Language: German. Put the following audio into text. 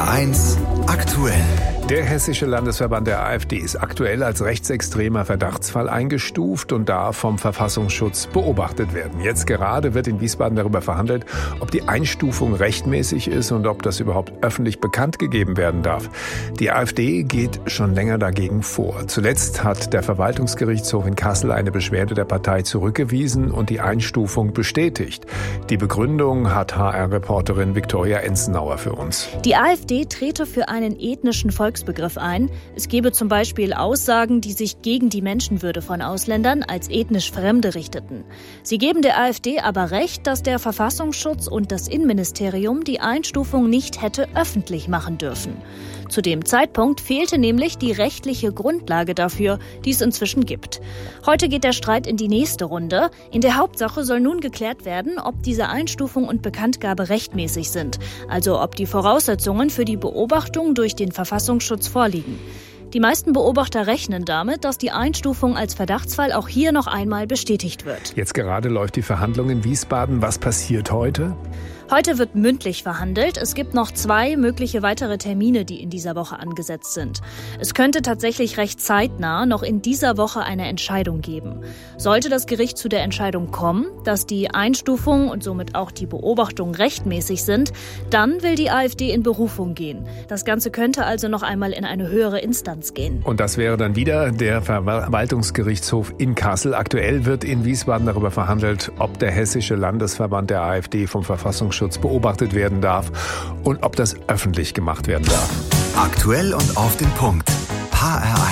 HR1 aktuell. Der Hessische Landesverband der AfD ist aktuell als rechtsextremer Verdachtsfall eingestuft und darf vom Verfassungsschutz beobachtet werden. Jetzt gerade wird in Wiesbaden darüber verhandelt, ob die Einstufung rechtmäßig ist und ob das überhaupt öffentlich bekannt gegeben werden darf. Die AfD geht schon länger dagegen vor. Zuletzt hat der Verwaltungsgerichtshof in Kassel eine Beschwerde der Partei zurückgewiesen und die Einstufung bestätigt. Die Begründung hat HR-Reporterin Viktoria Enzenauer für uns. Die AfD trete für einen ethnischen Volksbegriff ein. Es gebe zum Beispiel Aussagen, die sich gegen die Menschenwürde von Ausländern als ethnisch Fremde richteten. Sie geben der AfD aber recht, dass der Verfassungsschutz und das Innenministerium die Einstufung nicht hätte öffentlich machen dürfen. Zu dem Zeitpunkt fehlte nämlich die rechtliche Grundlage dafür, die es inzwischen gibt. Heute geht der Streit in die nächste Runde. In der Hauptsache soll nun geklärt werden, ob diese Einstufung und Bekanntgabe rechtmäßig sind, also ob die Voraussetzungen für die Beobachtung durch den Verfassungsschutz vorliegen. Die meisten Beobachter rechnen damit, dass die Einstufung als Verdachtsfall auch hier noch einmal bestätigt wird. Jetzt gerade läuft die Verhandlung in Wiesbaden. Was passiert heute? Heute wird mündlich verhandelt. Es gibt noch 2 mögliche weitere Termine, die in dieser Woche angesetzt sind. Es könnte tatsächlich recht zeitnah noch in dieser Woche eine Entscheidung geben. Sollte das Gericht zu der Entscheidung kommen, dass die Einstufung und somit auch die Beobachtung rechtmäßig sind, dann will die AfD in Berufung gehen. Das Ganze könnte also noch einmal in eine höhere Instanz gehen. Und das wäre dann wieder der Verwaltungsgerichtshof in Kassel. Aktuell wird in Wiesbaden darüber verhandelt, ob der Hessische Landesverband der AfD vom Verfassungsschutz beobachtet werden darf und ob das öffentlich gemacht werden darf. Aktuell und auf den Punkt. HR1